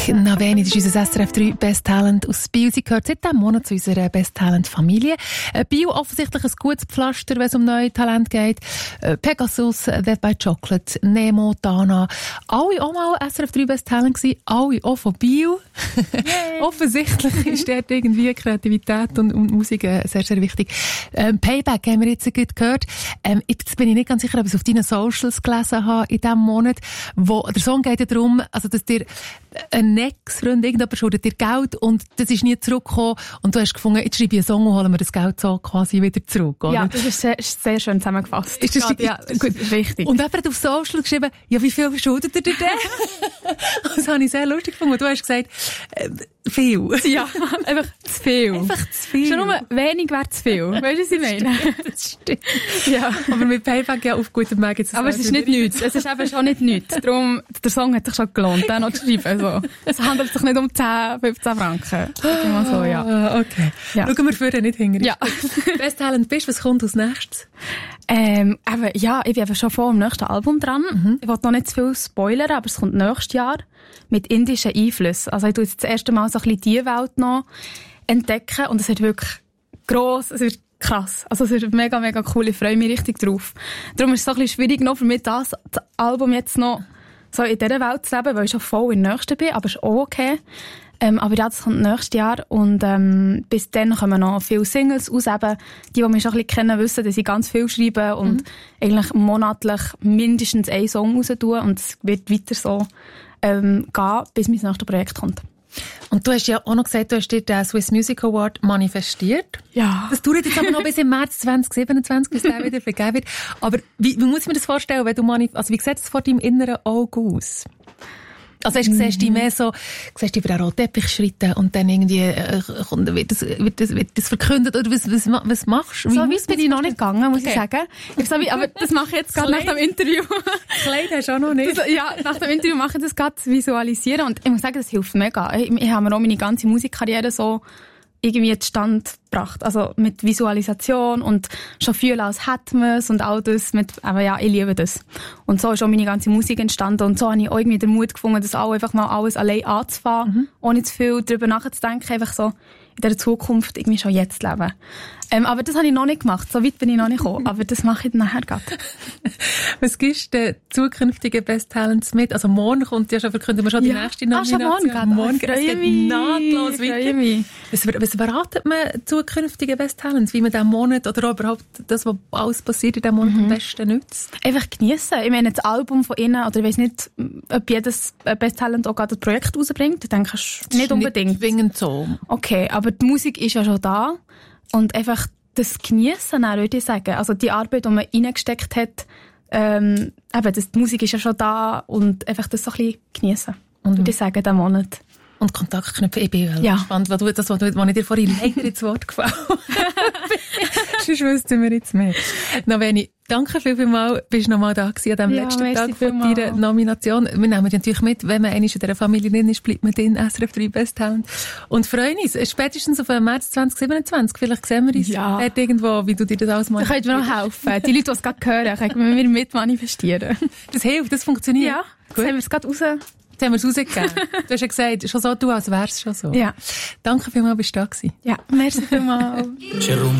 Naveni, das ist unser SRF 3 Best Talent aus Biel. Sie gehört seit diesem Monat zu unserer Best Talent Familie. Biel offensichtlich ein gutes Pflaster, wenn es um neue Talent geht. Pegasus, Dead by Chocolate, Nemo, Dana. Alle auch mal SRF 3 Best Talent gewesen. Alle auch von Biel. Offensichtlich ist dort irgendwie Kreativität und Musik sehr, sehr wichtig. Payback haben wir jetzt gut gehört. Jetzt bin ich nicht ganz sicher, ob ich es auf deinen Socials gelesen habe in diesem Monat, wo der Song geht ja darum, also dass dir ein Ex-Freund, irgendjemand schuldet dir Geld und das ist nie zurückgekommen und du hast gefunden, jetzt schreibe ich einen Song und holen wir das Geld so quasi wieder zurück, oder? Ja, das ist sehr schön zusammengefasst. Ist das ja, gut, richtig. Und jemand hat auf Social geschrieben, ja, wie viel schuldet ihr dir denn? Das habe ich sehr lustig gefunden. Du hast gesagt, viel. Ja, einfach zu viel. Einfach zu viel. Schon nur wenig wäre zu viel. Weißt du, was ich meine? Das stimmt. Ja. Aber mit Payback ja auf gutem Weg. Aber es ist nicht nichts. Es ist eben schon nicht nichts. Darum, der Song hat sich schon gelohnt, den noch zu schreiben. So. Es handelt sich nicht um 10, 15 Franken. Immer so, ja. Okay. Ja. Schauen wir vorher nicht hinterher. Ja. Best Talent bist, was kommt als nächstes? Aber ja, ich bin eben schon vor dem nächsten Album dran. Mhm. Ich will noch nicht zu viel spoilern, aber es kommt nächstes Jahr mit indischen Einflüssen. Also ich tue jetzt das erste Mal so ein bisschen die Welt noch entdecken und es wird wirklich gross, es wird krass. Also es wird mega, mega cool. Ich freue mich richtig drauf. Darum ist es so ein bisschen schwierig noch für mich, das Album jetzt noch so in dieser Welt zu leben, weil ich schon voll in der nächsten bin, aber es ist auch okay. Aber ja, das kommt nächstes Jahr und bis dann kommen noch viele Singles raus. Eben, die mich schon ein bisschen kennen, wissen, dass ich ganz viel schreibe und eigentlich monatlich mindestens einen Song raus tue und es wird weiter so gehen, bis mein nächstes Projekt kommt. Und du hast ja auch noch gesagt, du hast dir den Swiss Music Award manifestiert. Ja. Das dauert jetzt aber noch bis im März 2027, bis der wieder vergeben wird. Aber wie muss ich mir das vorstellen, wenn du also wie sieht das vor deinem inneren Auge aus? Also siehst du dich mehr so, siehst du über den roten Teppich schreiten und dann irgendwie wird das verkündet oder was machst du? So weit bin ich noch nicht gegangen, muss ich sagen. Aber das mache ich jetzt gerade nach dem Interview. Kleid hast du auch noch nicht. Ja, nach dem Interview mache ich das gerade visualisieren und ich muss sagen, das hilft mega. Ich habe mir auch meine ganze Musikkarriere so irgendwie zustande gebracht. Also mit Visualisation und schon fühlen, als hätten wir es und all das. Aber ja, ich liebe das. Und so ist auch meine ganze Musik entstanden. Und so habe ich auch irgendwie den Mut gefunden, das auch einfach mal alles allein anzufangen, ohne zu viel darüber nachzudenken, einfach so in der Zukunft irgendwie schon jetzt leben. Aber das habe ich noch nicht gemacht. So weit bin ich noch nicht gekommen. Aber das mache ich dann nachher gerade. Was gibst du den zukünftigen Best Talents mit? Also morgen kommt ja schon, verkünden wir schon die nächste Nomination. Schon morgen gerade. Morgen geht nahtlos weiter. Was was verratet man zukünftigen Best Talents? Wie man diesen Monat oder auch überhaupt das, was alles passiert in diesem Monat am besten nutzt? Einfach geniessen. Ich meine, das Album von ihnen, oder ich weiss nicht, ob jedes Best Talent auch gerade ein Projekt rausbringt. Ich denke, nicht unbedingt. Nicht zwingend so. Okay, aber die Musik ist ja schon da. Und einfach das Geniessen, würde ich sagen. Also die Arbeit, die man reingesteckt hat, eben, die Musik ist ja schon da und einfach das so ein bisschen geniessen. Würde ich sagen, diesen Monat. Und Kontakt knüpfen. Ich bin gespannt, was ich dir vorhin leider ins Wort gefallen habe. Sonst wüssten wir jetzt mehr. Naveni, danke vielmals, bist du noch mal da gewesen an diesem letzten Tag von deiner Nomination. Wir nehmen dich natürlich mit, wenn man einmal in dieser Familie drin ist, bleibt man drin, SRF 3 Best Talent. Und freuen uns, spätestens auf den März 2027, vielleicht sehen wir uns dort irgendwo, wie du dir das alles machst. Da könnt ihr mir noch helfen. Die Leute, die es gerade hören, können wir mit manifestieren. Das hilft, das funktioniert. Ja, jetzt haben wir es gerade raus. Jetzt haben wir es rausgegeben. Du hast ja gesagt, schon so, du als wär's schon so. Ja. Danke vielmals, bist du da gewesen. Ja, merci vielmals.